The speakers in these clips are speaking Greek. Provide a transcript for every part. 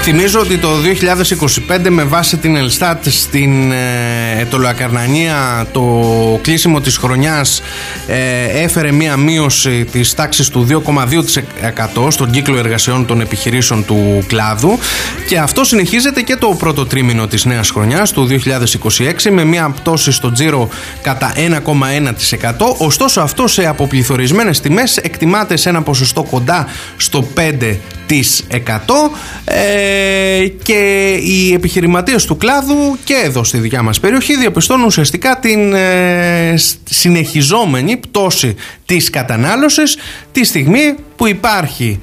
Θυμίζω ότι το 2025 με βάση την Ελστάτ στην Αιτωλοακαρνανία το κλείσιμο της χρονιάς έφερε μία μείωση της τάξης του 2,2% στον κύκλο εργασιών των επιχειρήσεων του κλάδου, και αυτό συνεχίζεται και το πρώτο τρίμηνο της νέας χρονιάς του 2026 με μία πτώση στο τζίρο κατά 1,1%. Ωστόσο αυτό σε αποπληθωρισμένες τιμές εκτιμάται σε ένα ποσοστό κοντά στο 5%, και οι επιχειρηματίες του κλάδου και εδώ στη δικιά μας περιοχή διαπιστώνουν ουσιαστικά την συνεχιζόμενη πτώση της κατανάλωσης τη στιγμή που υπάρχει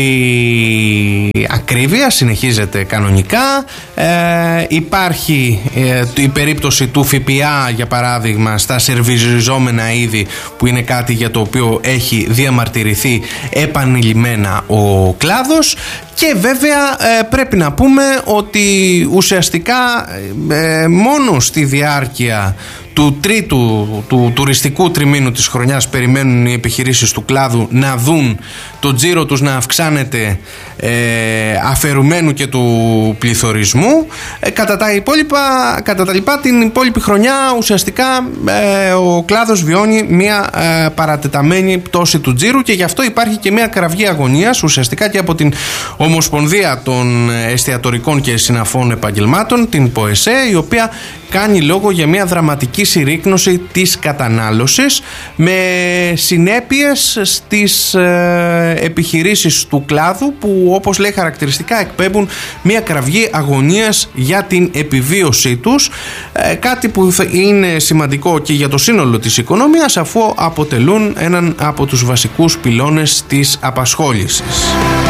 η ακρίβεια, συνεχίζεται κανονικά, υπάρχει η περίπτωση του ΦΠΑ για παράδειγμα στα σερβιριζόμενα είδη, που είναι κάτι για το οποίο έχει διαμαρτυρηθεί επανειλημμένα ο κλάδος. Και βέβαια πρέπει να πούμε ότι ουσιαστικά μόνο στη διάρκεια του τρίτου του τουριστικού τριμήνου της χρονιάς περιμένουν οι επιχειρήσεις του κλάδου να δουν το τζίρο τους να αυξάνεται αφαιρουμένου και του πληθωρισμού. Κατά τα λοιπά την υπόλοιπη χρονιά ουσιαστικά ο κλάδος βιώνει μια παρατεταμένη πτώση του τζίρου, και γι' αυτό υπάρχει και μια κραυγή αγωνίας ουσιαστικά και από την Ομοσπονδία των Εστιατορικών και Συναφών Επαγγελμάτων, την ΠΟΕΣΕ, η οποία κάνει λόγο για μια δραματική συρρίκνωση της κατανάλωσης με συνέπειες στις επιχειρήσεις του κλάδου, που όπως λέει χαρακτηριστικά εκπέμπουν μια κραυγή αγωνίας για την επιβίωσή τους, κάτι που είναι σημαντικό και για το σύνολο της οικονομίας, αφού αποτελούν έναν από τους βασικούς πυλώνες της απασχόλησης.